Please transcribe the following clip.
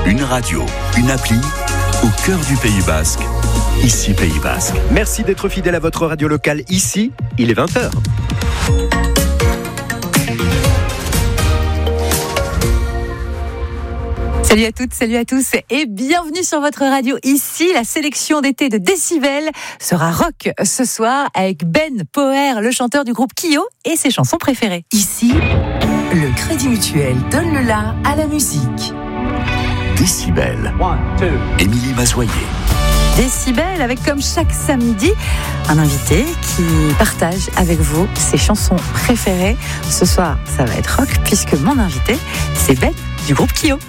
Une radio, une appli, au cœur du Pays Basque. Ici Pays Basque. Merci d'être fidèle à votre radio locale. Ici, il est 20h. Salut à toutes, salut à tous et bienvenue sur votre radio. Ici, la sélection d'été de Décibel sera rock ce soir avec Ben Poher, le chanteur du groupe Kyo et ses chansons préférées. Ici, le Crédit Mutuel donne le la à la musique. Décibel. Émilie Mazoyer. Décibel avec comme chaque samedi un invité qui partage avec vous ses chansons préférées. Ce soir, ça va être rock puisque mon invité, c'est Ben du groupe Kyo.